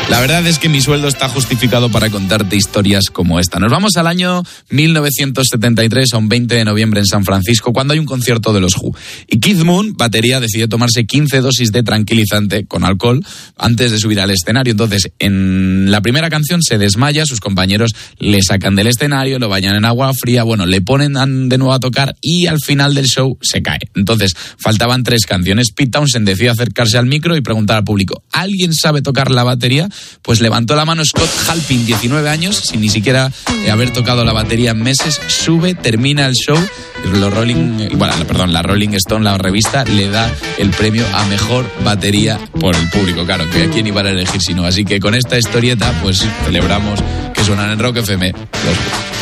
La verdad es que mi sueldo está justificado para contarte historias como esta. Nos vamos al año 1973, a un 20 de noviembre en San Francisco, cuando hay un concierto de los Who. Y Keith Moon, batería, decidió tomarse 15 dosis de tranquilizante con alcohol antes de subir al escenario. Entonces, en la primera canción se desmaya, sus compañeros le sacan del escenario, lo bañan en agua fría, bueno, le ponen de nuevo a tocar y al final del show se cae. Entonces, faltaban 3 canciones. Pete Townshend decide acercarse al micro y preguntar al público, ¿alguien sabe tocar la batería? Pues levantó la mano Scott Halpin, 19 años, sin ni siquiera haber tocado la batería en meses, sube, termina el show. La Rolling Stone, la revista, le da el premio a mejor batería por el público. Claro, que a quién iban a elegir si no. Así que con esta historieta, pues celebramos que suenan en Rock FM los Who.